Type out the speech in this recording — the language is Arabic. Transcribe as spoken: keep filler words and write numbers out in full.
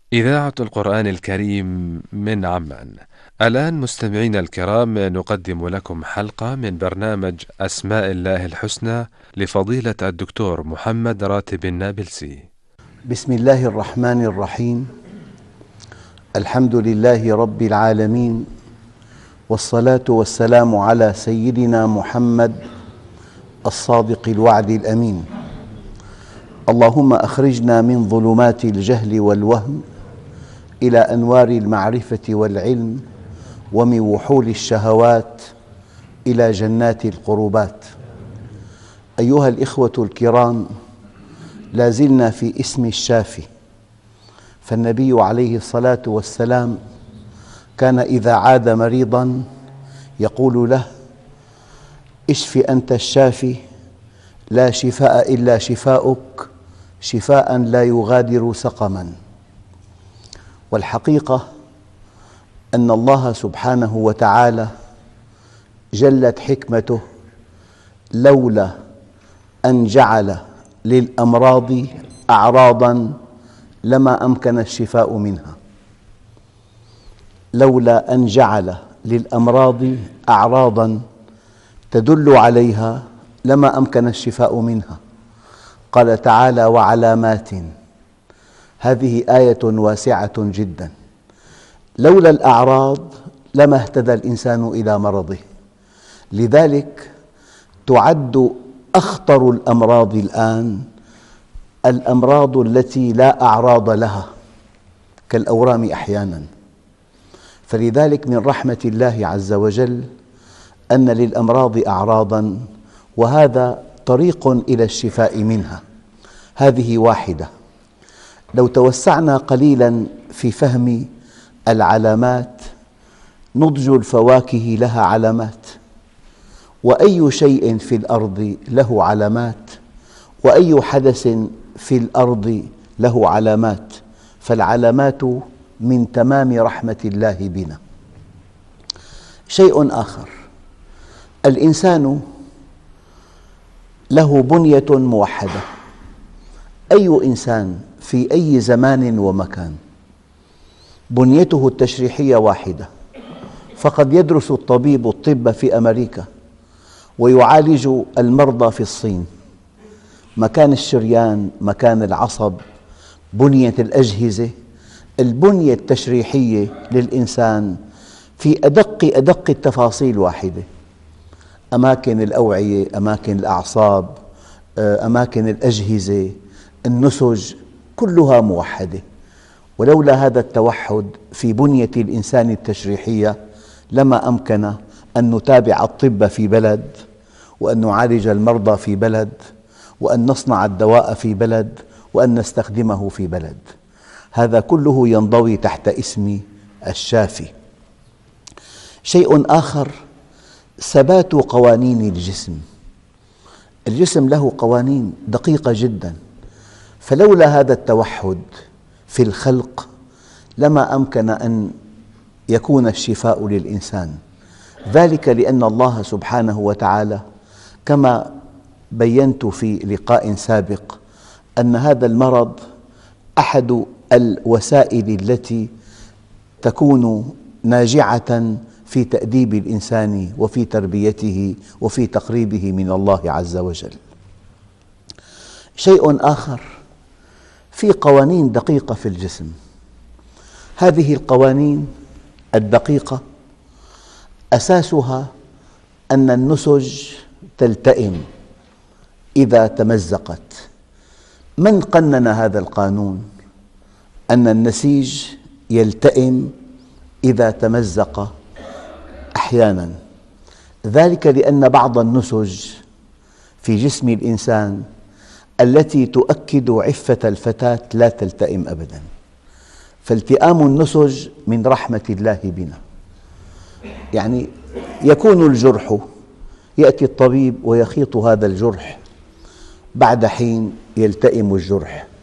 إذاعة القرآن الكريم من عمان. الآن مستمعينا الكرام نقدم لكم حلقة من برنامج أسماء الله الحسنى لفضيلة الدكتور محمد راتب النابلسي. بسم الله الرحمن الرحيم. الحمد لله رب العالمين، والصلاة والسلام على سيدنا محمد الصادق الوعد الأمين. اللهم أخرجنا من ظلمات الجهل والوهم إلى أنوار المعرفة والعلم، ومن وحول الشهوات إلى جنات القربات. أيها الإخوة الكرام، لا زلنا في اسم الشافي، فالنبي عليه الصلاة والسلام كان إذا عاد مريضاً يقول له: اشف أنت الشافي، لا شفاء إلا شفاؤك، شفاء لا يغادر سقماً. والحقيقة أن الله سبحانه وتعالى جلت حكمته لولا أن جعل للأمراض أعراضاً لما أمكن الشفاء منها. لولا أن جعل للأمراض أعراضاً تدل عليها لما أمكن الشفاء منها. قال تعالى: وعلامات. هذه آية واسعة جداً. لولا الأعراض لما اهتدى الإنسان إلى مرضه. لذلك تعد أخطر الأمراض الآن الأمراض التي لا أعراض لها، كالأورام أحياناً. فلذلك من رحمة الله عز وجل أن للأمراض أعراضاً، وهذا طريق إلى الشفاء منها. هذه واحدة. لو توسعنا قليلاً في فهم العلامات، نضج الفواكه لها علامات، وأي شيء في الأرض له علامات، وأي حدث في الأرض له علامات. فالعلامات من تمام رحمة الله بنا. شيء آخر، الإنسان له بنية موحدة. أي إنسان في أي زمان ومكان بنيته التشريحية واحدة، فقد يدرس الطبيب الطب في أمريكا ويعالج المرضى في الصين. مكان الشريان، مكان العصب، بنية الأجهزة، البنية التشريحية للإنسان في أدق أدق التفاصيل واحدة. أماكن الأوعية، أماكن الأعصاب، أماكن الأجهزة، النسج، كلها موحدة. ولولا هذا التوحد في بنية الإنسان التشريحية لما أمكن أن نتابع الطب في بلد، وأن نعالج المرضى في بلد، وأن نصنع الدواء في بلد، وأن نستخدمه في بلد. هذا كله ينضوي تحت اسم الشافي. شيء آخر، ثبات قوانين الجسم. الجسم له قوانين دقيقة جداً، فلولا هذا التوحد في الخلق لما أمكن أن يكون الشفاء للإنسان. ذلك لأن الله سبحانه وتعالى، كما بينت في لقاء سابق، أن هذا المرض أحد الوسائل التي تكون ناجعة في تأديب الإنسان وفي تربيته وفي تقريبه من الله عز وجل. شيء آخر، في قوانين دقيقة في الجسم. هذه القوانين الدقيقة أساسها أن النسج تلتئم إذا تمزقت. من قنن هذا القانون؟ أن النسيج يلتئم إذا تمزق أحياناً. ذلك لأن بعض النسج في جسم الإنسان التي تؤكد عفة الفتاة لا تلتئم أبداً. فالتئام النسج من رحمة الله بنا. يعني يكون الجرح، يأتي الطبيب ويخيط هذا الجرح، بعد حين يلتئم الجرح.